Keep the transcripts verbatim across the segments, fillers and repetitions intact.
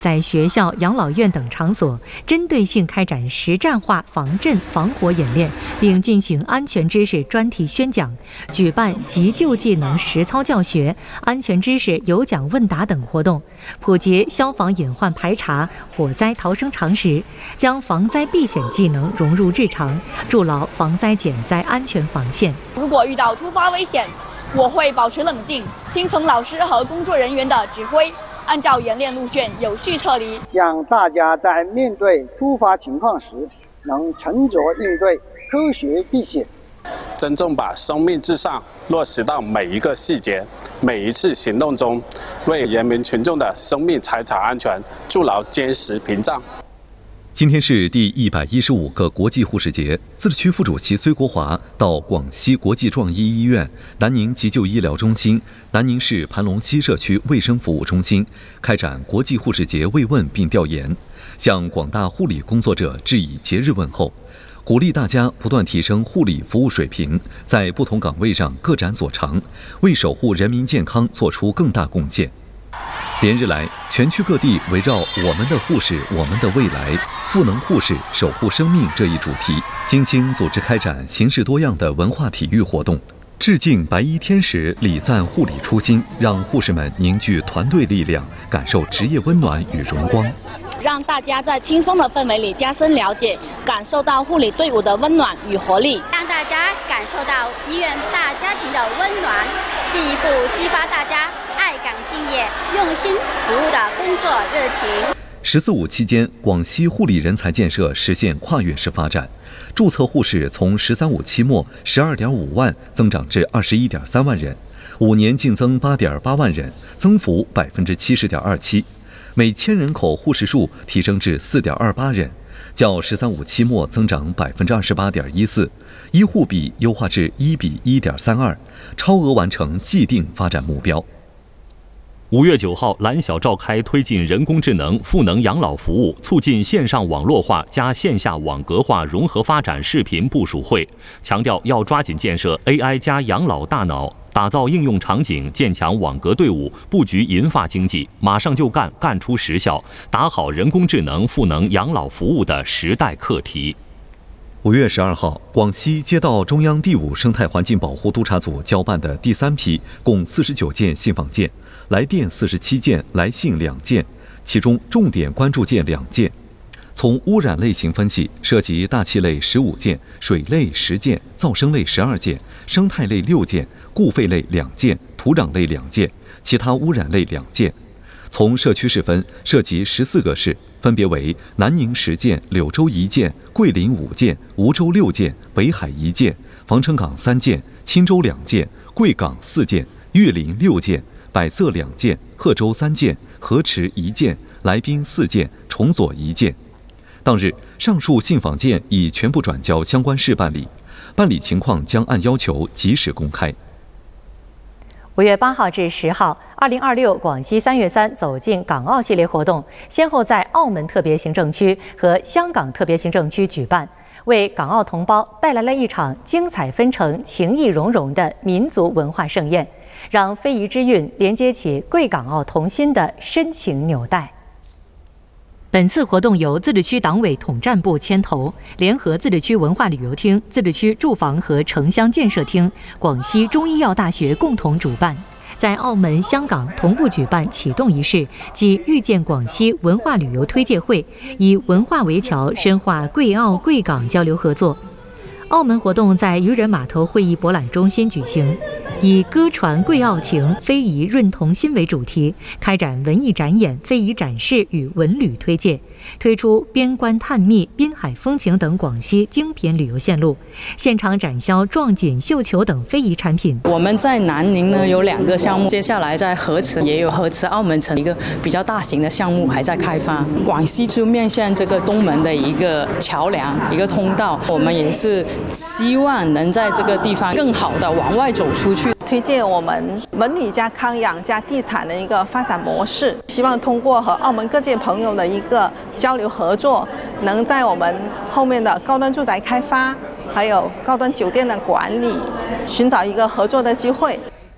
在学校、养老院等场所，针对性开展实战化防震防火演练，并进行安全知识专题宣讲，举办急救技能实操教学、安全知识有奖问答等活动，普及消防隐患排查、火灾逃生常识，将防灾避险技能融入日常，筑牢防灾减灾安全防线。 如果遇到突发危险，我会保持冷静，听从老师和工作人员的指挥，按照演练路线有序撤离， 让大家在面对突发情况时能沉着应对，科学避险。 真正把生命至上落实到每一个细节、每一次行动中，为人民群众的生命财产安全筑牢坚实屏障。 今天是第一百一十五个国际护士节，自治区副主席崔国华到广西国际壮医医院、南宁急救医疗中心、南宁市盘龙西社区卫生服务中心开展国际护士节慰问并调研，向广大护理工作者致以节日问候，鼓励大家不断提升护理服务水平，在不同岗位上各展所长，为守护人民健康做出更大贡献。连日来，全区各地围绕“我们的护士，我们的未来，赋能护士，守护生命”这一主题，精心组织开展形式多样的文化体育活动，致敬白衣天使，礼赞护理初心，让护士们凝聚团队力量，感受职业温暖与荣光。 让大家在轻松的氛围里加深了解，感受到护理队伍的温暖与活力， 让大家感受到医院大家庭的温暖，进一步激发大家爱岗敬业、用心服务的工作热情。 十四五期间，广西护理人才建设实现跨越式发展，注册护士从“十三五”期末十二点五万增长至二十一点三万人，五年净增八点八万人，增幅百分之七十点二七。每千人口护士数提升至四点二八人，较“十三五”期末增长百分之二十八点一四，医护比优化至一比一点三二，超额完成既定发展目标。 五月九号，蓝晓召开推进人工智能赋能养老服务、促进线上网络化加线下网格化融合发展视频部署会，强调要抓紧建设 A I 加养老大脑，打造应用场景，建强网格队伍，布局银发经济，马上就干，干出实效，打好人工智能赋能养老服务的时代课题。 五月十二号，广西接到中央第五生态环境保护督察组交办的第三批共四十九件信访件，来电四十七件，来信两件，其中重点关注件两件。从污染类型分析，涉及大气类十五件、水类十件、噪声类十二件、生态类六件、固废类两件、土壤类两件，其他污染类两件。从社区市分，涉及十四个市，分别为南宁十件、柳州一件、桂林五件、梧州六件、北海一件、防城港三件、钦州两件、贵港四件、玉林六件、百色两件、贺州三件、河池一件、来宾四件、崇左一件。当日，上述信访件已全部转交相关市办理，办理情况将按要求及时公开。 五月八号至十号，二零二六广西三月三走进港澳系列活动先后在澳门特别行政区和香港特别行政区举办，为港澳同胞带来了一场精彩纷呈、情意融融的民族文化盛宴，让非遗之韵连接起贵港澳同心的深情纽带。本次活动由自治区党委统战部牵头，联合自治区文化旅游厅、自治区住房和城乡建设厅、广西中医药大学共同主办，在澳门、香港同步举办启动仪式及遇见广西文化旅游推介会，以文化为桥，深化贵澳贵港交流合作。澳门活动在渔人码头会议博览中心举行，以歌传贵澳情，非遗润同心为主题，开展文艺展演、非遗展示与文旅推介，推出边关探秘、滨海风情等广西精品旅游线路，现场展销壮锦、绣球等非遗产品。 我们在南宁呢有两个项目，接下来在河池也有河池澳门城一个比较大型的项目还在开发。广西就面向这个东门的一个桥梁、一个通道，我们也是希望能在这个地方更好的往外走出去。 推荐我们文旅加康养加地产的一个发展模式，希望通过和澳门各界朋友的一个交流合作，能在我们后面的高端住宅开发还有高端酒店的管理寻找一个合作的机会。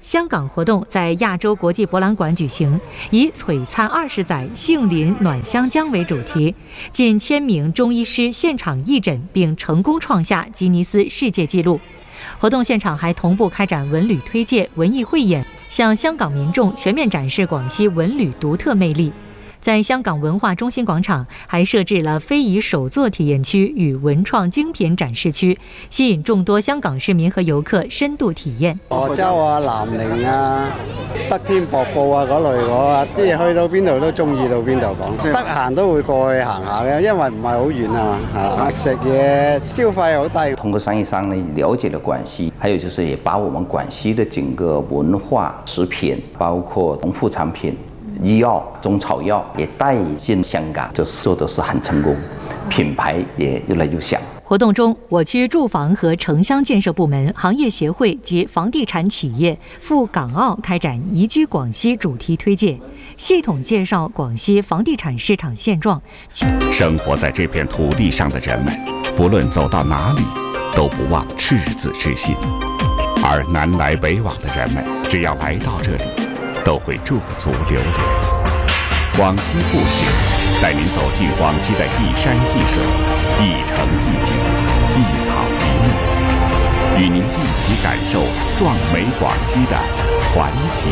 香港活动在亚洲国际博览馆举行，以“璀璨二十载，杏林暖香江”为主题，近千名中医师现场义诊，并成功创下吉尼斯世界纪录。活动现场还同步开展文旅推介、文艺汇演，向香港民众全面展示广西文旅独特魅力。在香港文化中心广场还设置了非遗手作体验区与文创精品展示区，吸引众多香港市民和遊客深度體驗。 琶洲啊、南寧啊、德天瀑布啊嗰類，我即係去到邊度都中意到邊度講，得閒都會過去行下嘅，因為唔係好遠啊嘛，食嘢消費好低。 通過商業上呢，了解了廣西，還有就是也把我們廣西的整個文化、食品，包括農副產品。醫藥、中草藥也帶進香港，這做的是很成功，品牌也越來越響。 活動中，我區住房和城鄉建設部門、行業協會及房地產企業赴港澳開展宜居廣西主題推介，系統介紹廣西房地產市場現狀。 生活在這片土地上的人們，不論走到哪裡，都不忘赤子之心。而南來北往的人們，只要來到這裡，都會駐足留戀。廣西故事帶您走進廣西的一山一水、一城一景、一草一木，與您一起感受壯美廣西的環喜